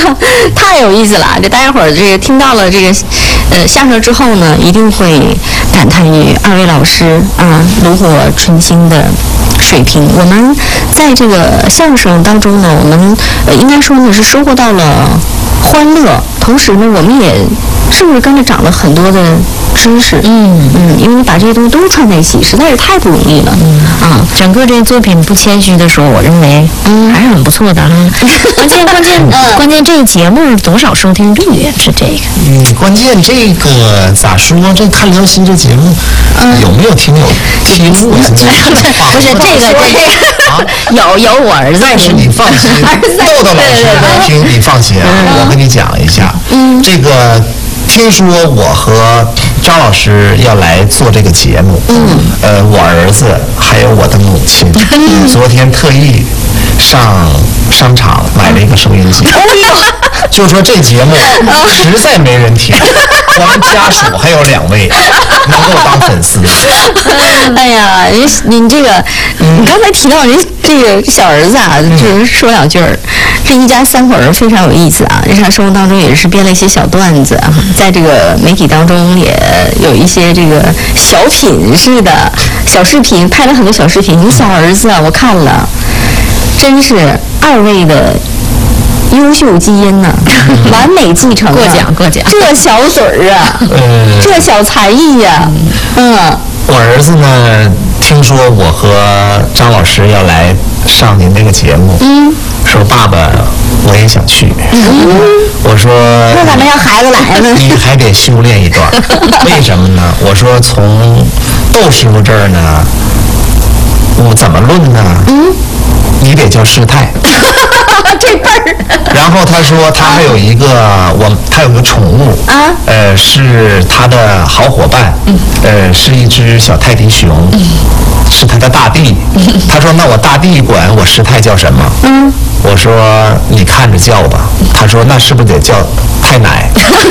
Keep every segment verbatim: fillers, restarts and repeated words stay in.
太有意思了！这大家伙儿这个听到了这个呃相声之后呢，一定会感叹于二位老师啊炉火纯青的水平。我们在这个相声当中呢，我们呃应该说呢是收获到了欢乐，同时呢我们也是不是跟着长了很多的知识？嗯嗯，因为你把这些东西都串在一起，实在是太不容易了。嗯啊， 整个这个作品不谦虚的说，我认为嗯还是很不错的哈。关键关键关键这个节目多少收听率呀？是这个。 嗯，关键这个咋说？这看辽心这节目、嗯、有没有听友听过？不是这个这个啊，有有我儿子。 但是你放心，豆豆老师能听，你放心啊，我跟你讲一下，嗯，这个。听说我和张老师要来做这个节目，嗯，呃，我儿子还有我的母亲，嗯、昨天特意上商场买了一个收音机，就说这节目实在没人听，我们家属还有两位能够当粉丝。 哎呀，您您这个，你刚才提到您这个小儿子啊，就是说两句儿，这一家三口人非常有意思啊，日常生活当中也是编了一些小段子啊，在这个媒体当中也有一些这个小品式的小视频，拍了很多小视频。你小儿子啊，我看了，真是二位的优秀基因呢、啊，完美继承、啊， 过奖过奖。 这小嘴儿啊，嗯、这小才艺呀、啊，嗯。 我儿子呢，听说我和张老师要来上您这个节目，嗯，说爸爸我也想去，嗯，我说那咱们让孩子来呢？ 你还得修炼一段，为什么呢？我说从窦师傅这儿呢，我怎么论呢？嗯，你得叫师太。 这辈儿。 然后他说他还有一个我他有个宠物啊，呃是他的好伙伴，嗯，呃是一只小泰迪熊，嗯，是他的大弟。嗯、他说那我大弟管我师太叫什么？嗯，我说你看着叫吧。他说那是不是得叫太奶？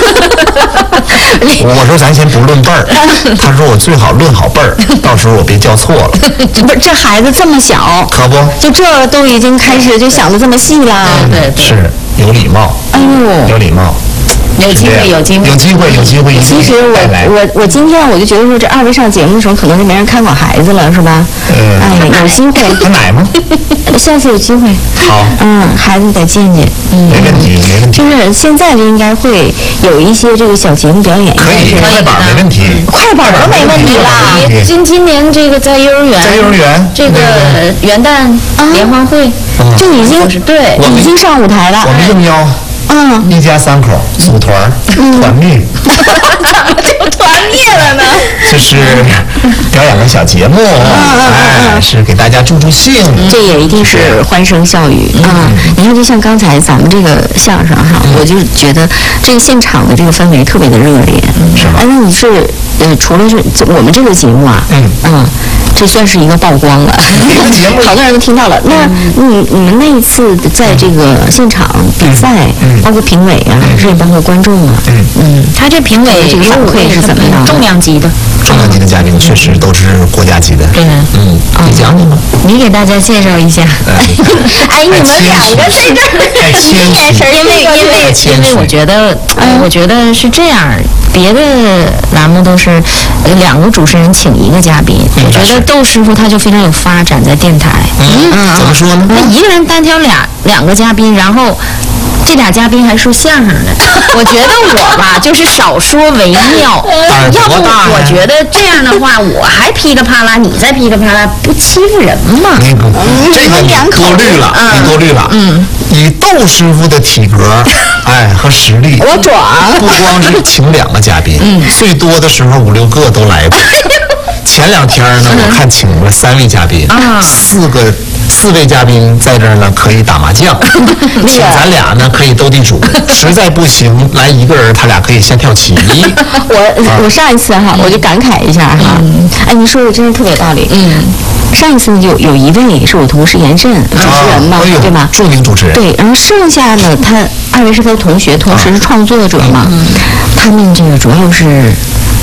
我说咱先不论辈儿。他说我最好论好辈儿，到时候我别叫错了。 不是这孩子这么小， 可不就这都已经开始就想得这么细了。 对对对， 是有礼貌。哎呦，有礼貌。 有机会，有机会， 有机会，有机会。 其实我我我今天我就觉得说，这二位上节目的时候，可能是没人看管孩子了，是吧？嗯。哎，有机会。 喝奶吗？ 下次有机会。 好。 嗯，孩子得见见。嗯， 没问题，没问题。 就是现在就应该会有一些这个小节目表演。 可以，快板没问题。 快板都没问题啦。 今今年这个在幼儿园， 在幼儿园这个元旦联欢会就已经对， 已经上舞台了。 我们应邀。嗯，一家三口组团团灭， 怎么就团灭了呢？ 这是表演个小节目，哎，是给大家助助兴。 这也一定是欢声笑语啊！你看，就像刚才咱们这个相声哈，我就觉得这个现场的这个氛围特别的热烈，是吧？哎，那你是呃，除了是我们这个节目啊，嗯嗯，这算是一个曝光了，好多人都听到了。那你你们那一次在这个现场比赛。包括评委啊，甚至包括观众啊，嗯嗯，他这评委这个反馈是怎么样？ 重量级的， 重量级的嘉宾确实都是国家级的。 对， 嗯，你讲你吧， 你给大家介绍一下。 哎，你们两个在这儿， 你眼神， 因为因为因为我觉得，我觉得是这样，别的栏目都是两个主持人请一个嘉宾，我觉得窦师傅他就非常有发展在电台。 嗯，怎么说呢？ 他一个人单挑俩两个嘉宾，然后。这俩嘉宾还说相声的，我觉得我吧就是少说为妙。要不我觉得这样的话，我还噼里啪啦，你再噼里啪啦，不欺负人吗？ 那个这个你多虑了，你多虑了。嗯，以窦师傅的体格，哎和实力， 我壮， 不光是请两个嘉宾，嗯，最多的时候五六个都来过。前两天呢，我看请了三位嘉宾，四个四位嘉宾在这儿呢，可以打麻将，请咱俩呢可以斗地主，实在不行来一个人，他俩可以先跳棋。 我我上一次哈，我就感慨一下哈，哎，你说的真是特别有道理。嗯，上一次有有一位是我同事严震主持人嘛，对吧？ 著名主持人。 对，然后剩下呢，他二位是他的同学，同时是创作者嘛，他们这个主要是。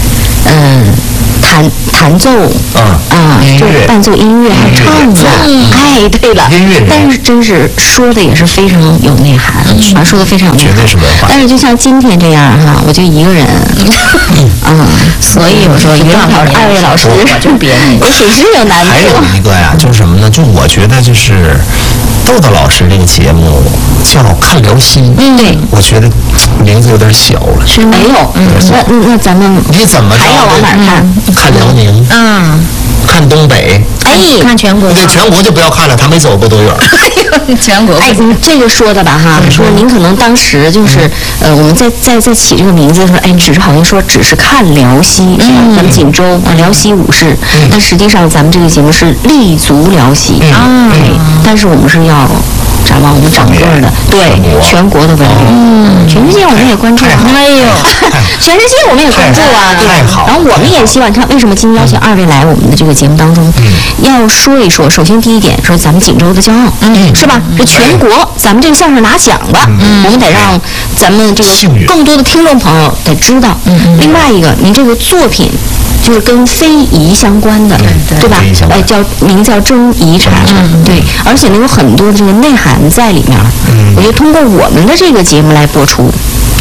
嗯、呃，弹弹奏， 啊啊，就是伴奏音乐，还唱的，哎，对了， 音乐人， 但是真是说的也是非常有内涵，啊，说的非常有内涵， 绝对是文化。 但是就像今天这样哈，我就一个人，嗯，所以我说于老师、二位老师， 我就别人， 也许是有难度。 还有一个呀，就是什么呢？就我觉得就是豆豆老师这个节目叫《看辽西》， 嗯，对， 我觉得名字有点小了， 是没有，嗯，那那咱们你怎么还要往哪看？ 看辽宁， 嗯， 看东北， 哎，看全国， 对，全国就不要看了，他没走过多远。 全国， 哎，这个说的吧哈，说您可能当时就是呃，我们在在在起这个名字的时候，哎，只是好像说只是看辽西，嗯，咱们锦州啊，辽西武士，但实际上咱们这个节目是立足辽西啊，但是我们是要展望我们整个的，对，全国的文旅，嗯，全世界我们也关注，哎呦，全世界我们也关注啊，对，然后我们也希望，看为什么今天邀请二位来我们的这个节目当中，要说一说，首先第一点说咱们锦州的骄傲，嗯，是吧？这全国咱们这个相声拿奖了，嗯，我们得让咱们这个更多的听众朋友得知道。嗯，另外一个，您这个作品就是跟非遗相关的，对对吧？哎，叫名叫真遗产，嗯，对，而且呢有很多的这个内涵在里面。嗯，我觉得通过我们的这个节目来播出，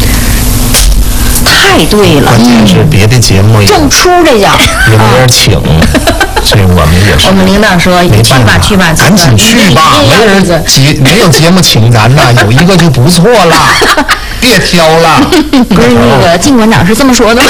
太对了。 关键是别的节目正出这叫有点请。所以我们也是。 我们领导说去吧去吧， 赶紧去吧，没人节没有节目请咱呐，有一个就不错了，别挑了。 不是那个靳馆长是这么说的。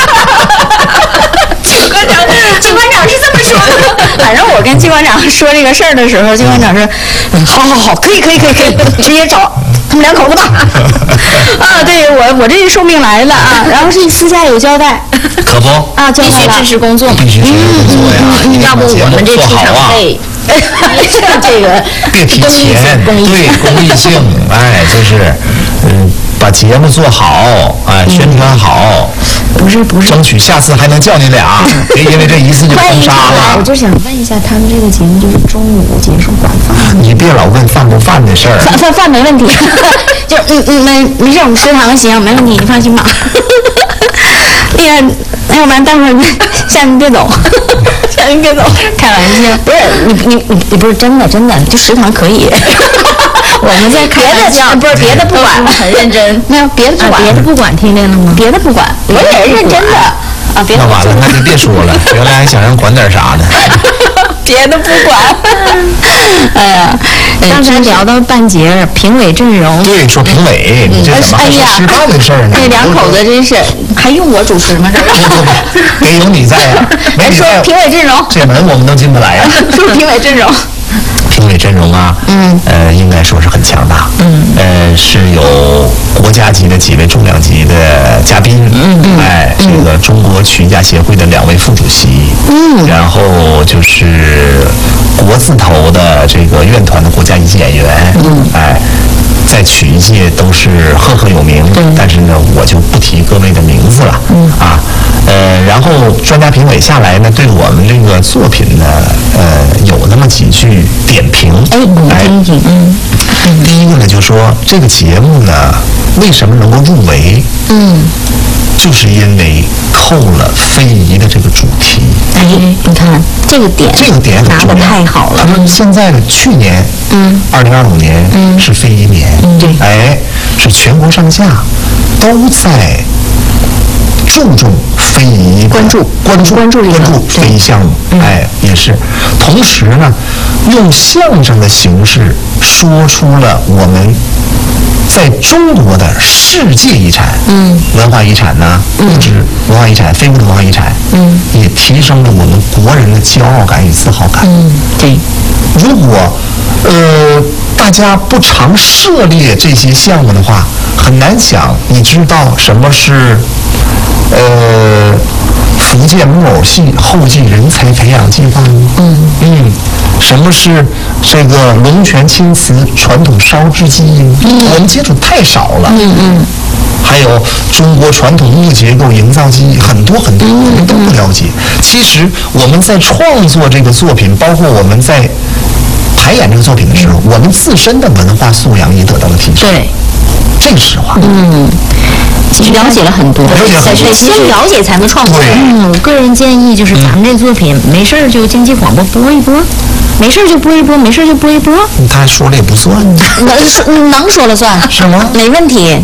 靳馆长，靳馆长是这么说的。反正我跟靳馆长说这个事儿的时候，靳馆长说：“好好好，可以可以可以可以，直接找。”他们两口子吧，啊，对我我这是受命来了啊，然后是私下有交代， 可不啊，交代了， 必须支持工作， 必须支持工作呀， 嗯，要不我们这出场费， 这个别提钱，对，公益性，哎，就是嗯，把节目做好，哎，宣传好， 不是不是， 争取下次还能叫你俩，别因为这一次就封杀了。 我就想问一下，他们这个节目就是中午结束管饭， 你别老问饭不饭的事儿， 饭饭饭没问题。就嗯嗯没没事，我们食堂行，没问题，你放心吧。那个，要不然待会儿下您别走，下您别走，开玩笑，不是你你你你不是真的真的，就食堂可以。我们在开玩笑，不是别的不管， 很认真。 没有别的不管， 别的不管，听见了吗？ 别的不管，我也是认真的啊。别的那完了，那就别说了，原来还想让管点啥呢？ 别的不管。哎呀， 刚才聊到半截评委阵容， 对，说评委，你这怎么还说吃饭的事儿呢？ 这两口子真是，还用我主持吗？这得有你在呀，没你在， 评委阵容， 这门我们都进不来呀。 说评委阵容。 评委阵容啊，嗯，呃，应该说是很强大，嗯，呃，是有国家级的几位重量级的嘉宾，嗯嗯，哎，这个中国曲艺家协会的两位副主席，嗯，然后就是国字头的这个院团的国家一级演员，嗯，哎，在曲艺界都是赫赫有名，但是呢，我就不提各位的名字了，嗯啊，呃，然后专家评委下来呢，对我们这个作品呢，呃，有那么几句点评， 哎，我听听，嗯， 第一个呢，就说这个节目呢，为什么能够入围？嗯，就是因为扣了非遗的这个主题。 哎，你看这个点， 这个点拿的太好了。 他说现在的去年，嗯，二零二五年，嗯，是非遗年，对，哎，是全国上下都在注重非遗， 关注关注关注关注非遗项目，哎，也是。同时呢，用相声的形式说出了我们在中国的世界遗产，嗯，文化遗产呢，物质文化遗产、非物质文化遗产，嗯，也提升了我们国人的骄傲感与自豪感。 嗯，对。 如果呃大家不常涉猎这些项目的话，很难想你知道什么是呃福建木偶戏后继人才培养计划吗？嗯嗯，什么是这个龙泉青瓷传统烧制技艺？嗯，我们接触太少了。嗯嗯，还有中国传统木结构营造技艺，很多很多我们都不了解。其实我们在创作这个作品，包括我们在排演这个作品的时候，我们自身的文化素养也得到了提升。 对， 这个实话。 嗯。 其实了解了很多， 了解很多先了解才能创作。 嗯，我个人建议就是咱们这作品没事儿就经济广播播一播，没事儿就播一播，没事儿就播一播。 他说了也不算， 能说能说了算是吗？ 没问题。